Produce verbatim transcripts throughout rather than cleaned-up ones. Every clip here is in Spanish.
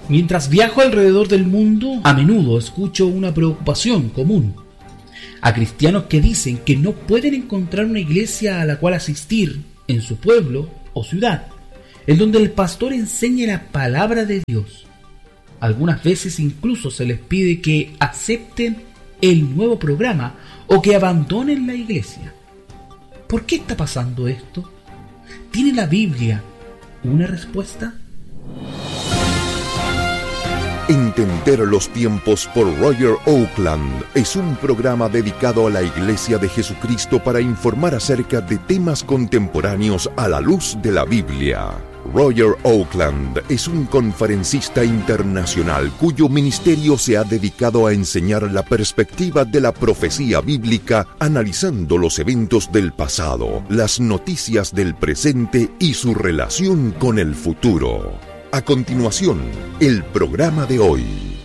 Mientras viajo alrededor del mundo, a menudo escucho una preocupación común. A cristianos que dicen que no pueden encontrar una iglesia a la cual asistir en su pueblo o ciudad, en donde el pastor enseñe la palabra de Dios. Algunas veces incluso se les pide que acepten el nuevo programa o que abandonen la iglesia. ¿Por qué está pasando esto? ¿Tiene la Biblia una respuesta? Entender los tiempos por Roger Oakland es un programa dedicado a la Iglesia de Jesucristo para informar acerca de temas contemporáneos a la luz de la Biblia. Roger Oakland es un conferencista internacional cuyo ministerio se ha dedicado a enseñar la perspectiva de la profecía bíblica, analizando los eventos del pasado, las noticias del presente y su relación con el futuro. A continuación, el programa de hoy.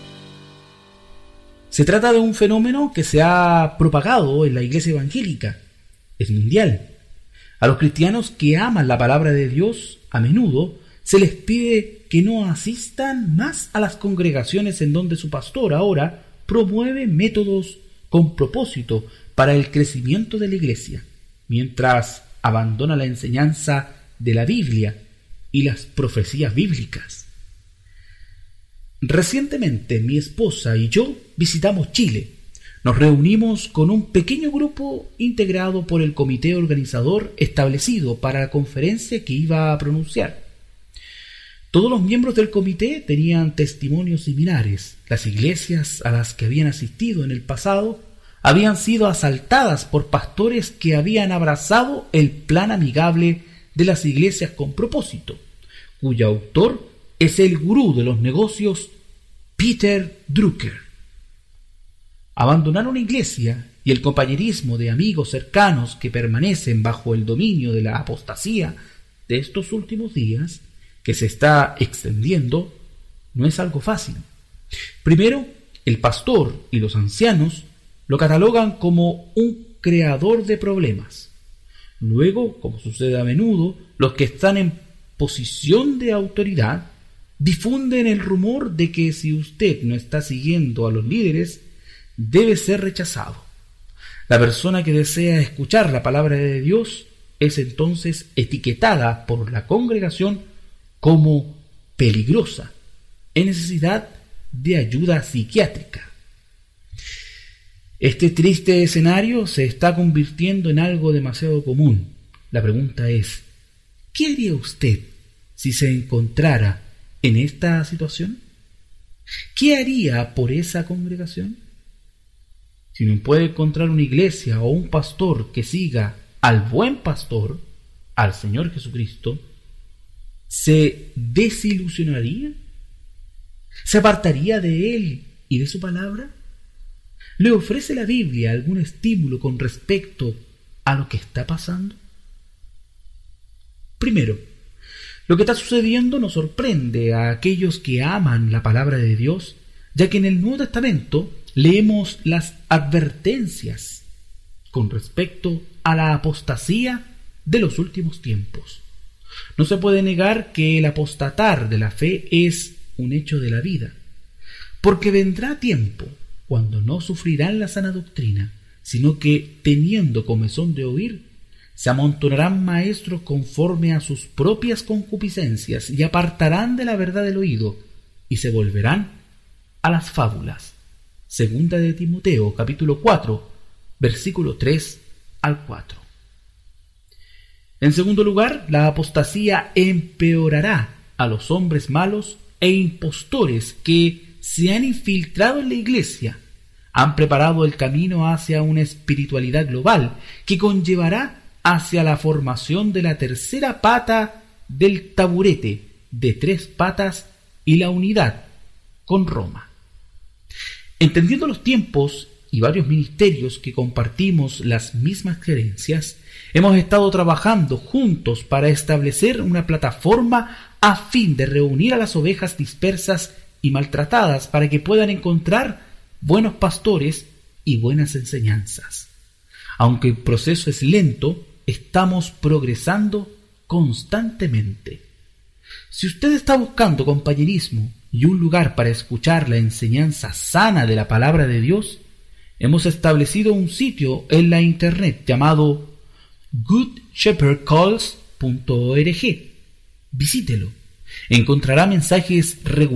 Se trata de un fenómeno que se ha propagado en la iglesia evangélica. Es mundial. A los cristianos que aman la palabra de Dios, a menudo se les pide que no asistan más a las congregaciones en donde su pastor ahora promueve métodos con propósito para el crecimiento de la iglesia, mientras abandona la enseñanza de la Biblia y las profecías bíblicas. Recientemente mi esposa y yo visitamos Chile. Nos reunimos con un pequeño grupo integrado por el comité organizador establecido para la conferencia que iba a pronunciar. Todos los miembros del comité tenían testimonios similares. Las iglesias a las que habían asistido en el pasado habían sido asaltadas por pastores que habían abrazado el plan amigable de las iglesias con propósito, cuyo autor es el gurú de los negocios Peter Drucker. Abandonar una iglesia y el compañerismo de amigos cercanos que permanecen bajo el dominio de la apostasía de estos últimos días, que se está extendiendo, no es algo fácil. Primero, el pastor y los ancianos lo catalogan como un creador de problemas. Luego, como sucede a menudo, los que están en posición de autoridad difunden el rumor de que si usted no está siguiendo a los líderes, debe ser rechazado. La persona que desea escuchar la palabra de Dios es entonces etiquetada por la congregación como peligrosa, en necesidad de ayuda psiquiátrica. Este triste escenario se está convirtiendo en algo demasiado común. La pregunta es, ¿qué haría usted si se encontrara en esta situación? ¿Qué haría por esa congregación? Si no puede encontrar una iglesia o un pastor que siga al buen pastor, al Señor Jesucristo, ¿se desilusionaría? ¿Se apartaría de Él y de su palabra? ¿Le ofrece la Biblia algún estímulo con respecto a lo que está pasando? Primero, lo que está sucediendo nos sorprende a aquellos que aman la palabra de Dios, ya que en el Nuevo Testamento leemos las advertencias con respecto a la apostasía de los últimos tiempos. No se puede negar que el apostatar de la fe es un hecho de la vida, porque vendrá tiempo cuando no sufrirán la sana doctrina, sino que, teniendo comezón de oír, se amontonarán maestros conforme a sus propias concupiscencias y apartarán de la verdad el oído y se volverán a las fábulas. Segunda de Timoteo, capítulo cuatro, versículo tres al cuatro. En segundo lugar, la apostasía empeorará a los hombres malos e impostores que se han infiltrado en la iglesia. Han preparado el camino hacia una espiritualidad global que conllevará hacia la formación de la tercera pata del taburete de tres patas y la unidad con Roma. Entendiendo los tiempos y varios ministerios que compartimos las mismas creencias, hemos estado trabajando juntos para establecer una plataforma a fin de reunir a las ovejas dispersas y maltratadas para que puedan encontrar buenos pastores y buenas enseñanzas. Aunque el proceso es lento, estamos progresando constantemente. Si usted está buscando compañerismo y un lugar para escuchar la enseñanza sana de la palabra de Dios, hemos establecido un sitio en la internet llamado good shepherd calls punto org. Visítelo. Encontrará mensajes regulares